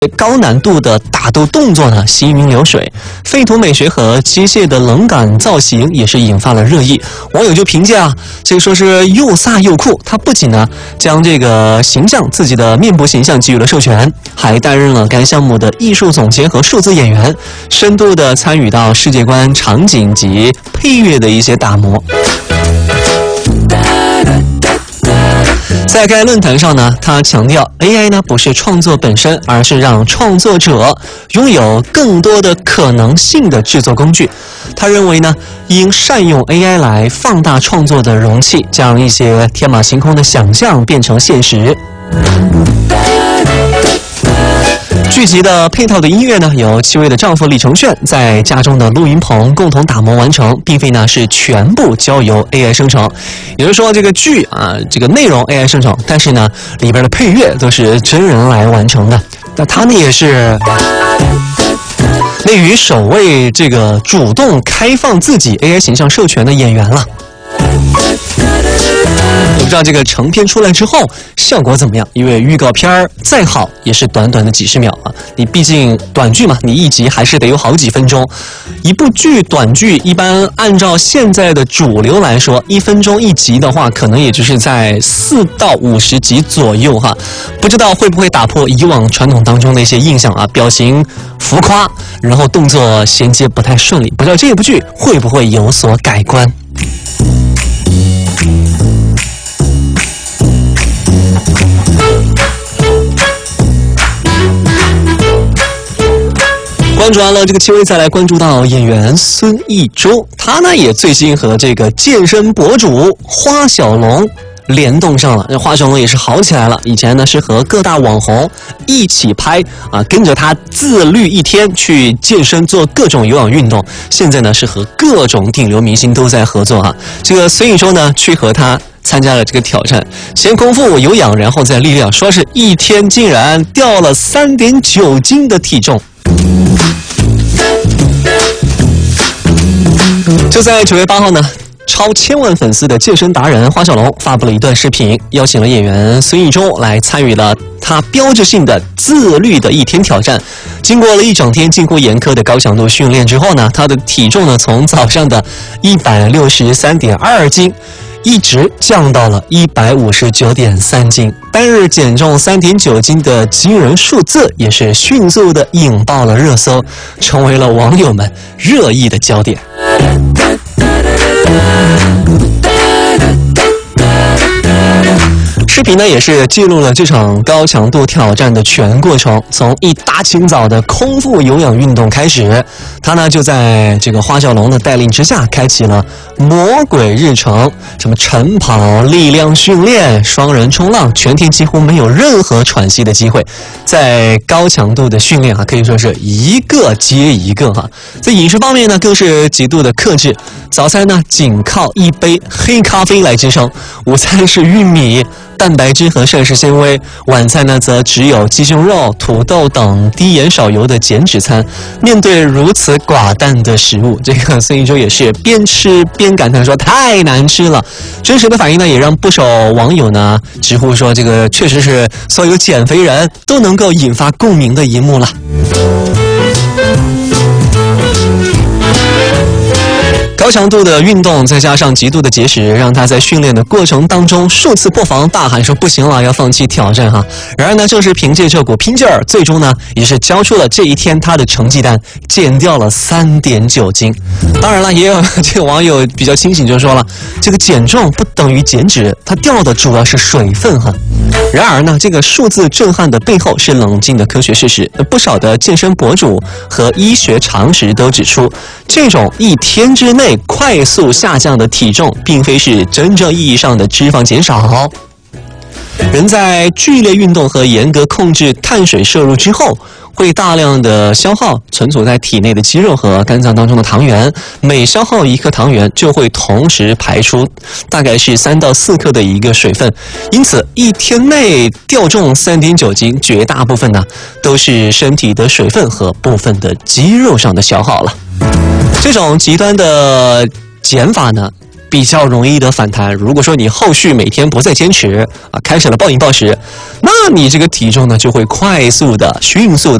高难度的打斗动作呢行云流水，废土美学和机械的冷感造型也是引发了热议。网友就评价啊，这个说是又飒又酷。他不仅呢将这个形象自己的面部形象给予了授权，还担任了该项目的艺术总监和数字演员，深度的参与到世界观、场景及配乐的一些打磨。在该论坛上呢，他强调 AI 呢不是创作本身，而是让创作者拥有更多的可能性的制作工具。他认为呢，应善用 AI 来放大创作的容器，将一些天马行空的想象变成现实。剧集的配套的音乐呢，由戚薇的丈夫李承铉在家中的录音棚共同打磨完成，并非呢是全部交由 AI 生成。也就是说，这个剧啊，这个内容 AI 生成，但是呢，里边的配乐都是真人来完成的。那他呢也是内娱首位这个主动开放自己 AI 形象授权的演员了。我不知道这个成片出来之后效果怎么样，因为预告片再好也是短短的几十秒啊，你毕竟短剧嘛，你一集还是得有好几分钟。一部剧短剧一般按照现在的主流来说，1分钟一集的话，可能也就是在4到50集左右哈。不知道会不会打破以往传统当中的一些印象啊，表情浮夸，然后动作衔接不太顺利。不知道这部剧会不会有所改观？关注完了这个戚薇，再来关注到演员孙艺洲，他呢也最近和这个健身博主花小龙联动上了。这花小龙也是好起来了，以前呢是和各大网红一起拍啊，跟着他自律一天去健身做各种有氧运动，现在呢是和各种顶流明星都在合作哈。这个孙艺洲呢去和他参加了这个挑战，先空腹有氧，然后再力量，说是一天竟然掉了3.9斤的体重。就在9月8号呢，超1000万粉丝的健身达人花小龙发布了一段视频，邀请了演员孙艺洲来参与了他标志性的自律的一天挑战。经过了一整天近乎严苛的高强度训练之后呢，他的体重呢从早上的163.2斤一直降到了159.3斤，单日减重3.9斤的惊人数字也是迅速的引爆了热搜，成为了网友们热议的焦点。视频呢也是记录了这场高强度挑战的全过程，从一大清早的空腹有氧运动开始，他呢就在这个花小龙的带领之下开启了魔鬼日程，什么晨跑、力量训练、双人冲浪，全天几乎没有任何喘息的机会。在高强度的训练啊，可以说是一个接一个哈。在饮食方面呢，更是极度的克制，早餐呢仅靠一杯黑咖啡来支撑，午餐是玉米、蛋白质和膳食纤维，晚餐呢则只有鸡胸肉、土豆等低盐少油的减脂餐。面对如此寡淡的食物，这个孙艺洲也是边吃边感叹说太难吃了。真实的反应呢，也让不少网友呢直呼说，这个确实是所有减肥人都能够引发共鸣的一幕了。高强度的运动再加上极度的节食，让他在训练的过程当中数次破防，大喊说不行了，要放弃挑战哈。然而呢，正是凭借这股拼劲儿，最终呢也是交出了这一天他的成绩单，减掉了3.9斤。当然了，也有这个网友比较清醒就说了，这个减重不等于减脂，它掉的主要是水分哈。然而呢，这个数字震撼的背后是冷静的科学事实。不少的健身博主和医学常识都指出，这种一天之内快速下降的体重，并非是真正意义上的脂肪减少。人在剧烈运动和严格控制碳水摄入之后，会大量的消耗存储在体内的肌肉和肝脏当中的糖原，每消耗1克糖原就会同时排出大概是3到4克的一个水分，因此一天内掉重3.9斤，绝大部分呢都是身体的水分和部分的肌肉上的消耗了。这种极端的减法呢， 比较容易的反弹。如果说你后续每天不再坚持啊，开始了暴饮暴食，那你这个体重呢就会快速的、迅速的